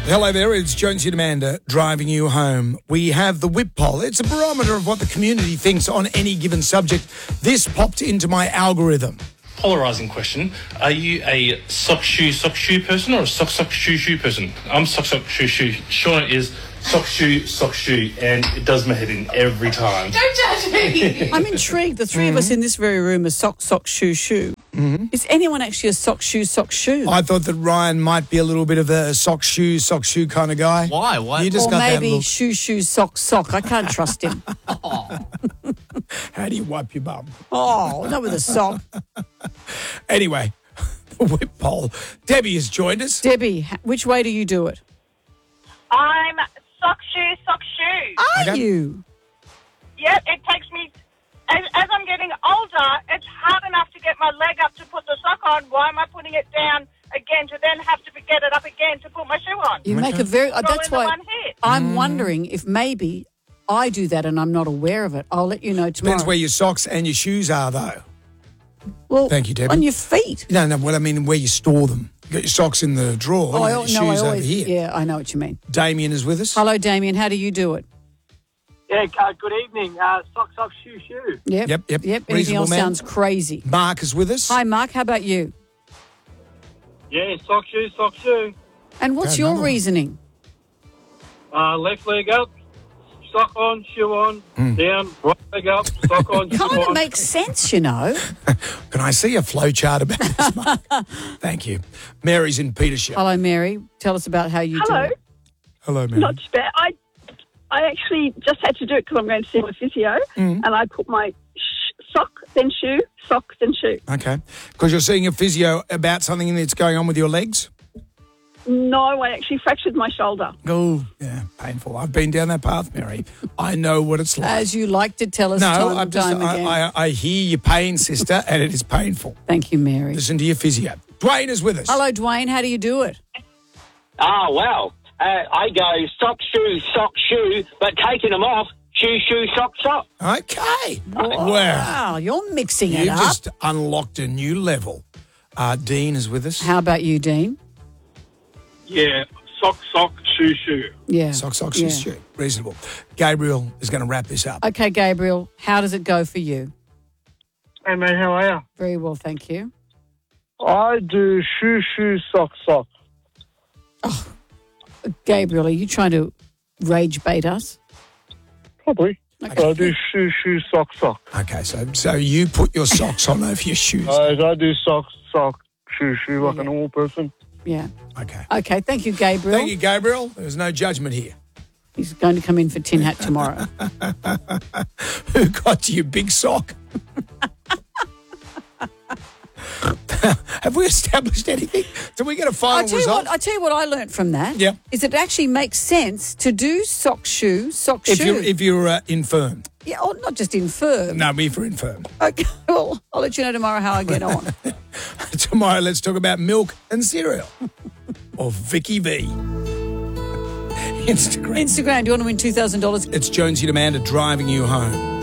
Hello there, it's Jonesy and Amanda driving you home. We have the whip poll. It's a barometer of what the community thinks on any given subject. This popped into my algorithm. Polarising question. Are you a sock shoe person or a sock shoe person? I'm sock shoe. Shauna is sock shoe, and it does my head in every time. Don't judge me. I'm intrigued. The three of us in this very room are sock, shoe. Mm-hmm. Is anyone actually a sock, shoe? I thought that Ryan might be a little bit of a sock, shoe kind of guy. Why? You just or got maybe that look. shoe, sock. I can't trust him. How do you wipe your bum? Oh, not with a sock. Anyway, the whip poll. Debbie has joined us. Debbie, which way do you do it? I'm sock shoe. Are Okay. you? Yep, it takes me, as I'm getting older, it's hard enough to get my leg up to put the sock on. Why am I putting it down again to then have to get it up again to put my shoe on? You make a very... All that's in the why one hit. I'm wondering if maybe I do that and I'm not aware of it. I'll let you know tomorrow. Depends where your socks and your shoes are, though. Well, Thank you, Debbie. on your feet. No, what I mean, where you store them. You got your socks in the drawer, you got your shoes over here. Yeah, I know what you mean. Damien is with us. Hello, Damien. How do you do it? Yeah, good evening. Sock, shoe. Yep. Yep. Anything Reasonable else man. sounds crazy. Mark is with us. Hi, Mark. How about you? Yeah, sock, shoe. And what's Okay, your another one. reasoning? Left leg up, sock on, shoe on, down, right leg up, sock on, shoe Kind of on. makes sense, you know. Can I see a flow chart about this, Mark? Thank you. Mary's in Petersham. Hello, Mary. Tell us about how you do Hello. it. Hello, Mary. Not too bad. I actually just had to do it because I'm going to see my physio, and I put my sock, then shoe, sock, then shoe. Okay. Because you're seeing a physio about something that's going on with your legs? No, I actually fractured my shoulder. Oh, yeah, painful. I've been down that path, Mary. I know what it's like. As you like to tell us time and time again. I hear your pain, sister, and it is painful. Thank you, Mary. Listen to your physio. Dwayne is with us. Hello, Dwayne. How do you do it? Well, I go sock, shoe, but taking them off, shoe, sock. Okay. Wow, you're mixing it You up. just unlocked a new level. Dean is with us. How about you, Dean? Yeah, sock, shoe. Yeah. Sock, Yeah. shoe. Reasonable. Gabriel is going to wrap this up. Okay, Gabriel, how does it go for you? Hey, mate, how are you? Very well, thank you. I do shoe, sock. Gabriel, are you trying to rage bait us? Probably. Okay. I do shoe, sock. Okay, so you put your socks on over your shoes. I do sock, shoe like a normal person. Yeah. Okay. Okay, thank you, Gabriel. Thank you, Gabriel. There's no judgment here. He's going to come in for Tin Hat tomorrow. Who got you, big sock? Have we established anything? Did we get a final result? I tell you what I learnt from that. Yep. Is it actually makes sense to do sock shoe. If you're infirm. Yeah, or not just infirm. No, me for infirm. Okay, well, I'll let you know tomorrow how I get on. Tomorrow, let's talk about milk and cereal. Or Vicky V. Instagram. Instagram, do you want to win $2,000? It's Jonesy and Amanda driving you home.